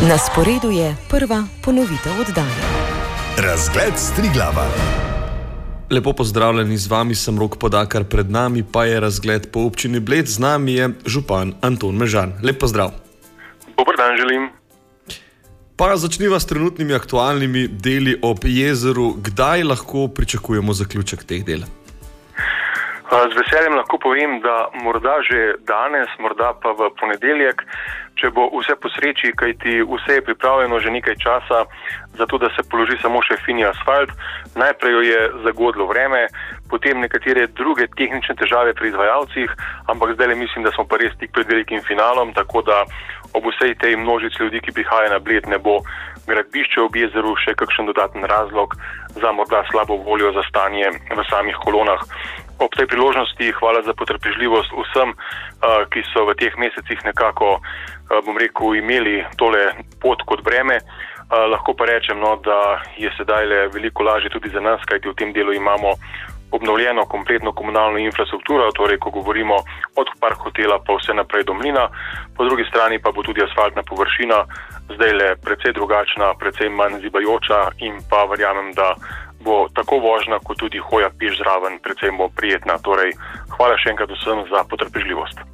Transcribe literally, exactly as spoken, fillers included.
Na sporedu je prva ponovitev oddaje. Razgled s Triglava. Lepo pozdravljeni, z vami sem Rok Podakar, pred nami pa je razgled po občini Bled, z nami je župan Anton Mežan. Lep pozdrav. Dober dan želim. Pa začniva s trenutnimi aktualnimi deli ob jezeru. Kdaj lahko pričakujemo zaključek teh del? Z veseljem lahko povem, da morda že danes, morda pa v ponedeljek, če bo vse po sreči, kajti vse je pripravljeno že nekaj časa, zato da se položi samo še fini asfalt. Najprej jo je zagodlo vreme, potem nekatere druge tehnične težave pri izvajalcih, ampak zdaj mislim, da smo pa res tik pred velikim finalom, tako da ob vsej tej množici ljudi, ki prihaja na Bled, ne bo gradbišče ob jezeru še kakšen dodaten razlog za morda slabo voljo za stanje v samih kolonah. Ob tej priložnosti hvala za potrpežljivost vsem, ki so v teh mesecih nekako, bom rekel, imeli tole pot kot breme. Lahko pa rečem, no, da je sedaj le veliko lažje tudi za nas, kajti v tem delu imamo obnovljeno kompletno komunalno infrastrukturo, torej ko govorimo od park hotela pa vse naprej do mlina, po drugi strani pa bo tudi asfaltna površina zdaj le precej drugačna, precej manj zibajoča in pa verjamem, da bo tako vožnja kot tudi hoja peš zraven precej bo prijetna. Torej, hvala še enkrat vsem za potrpežljivost.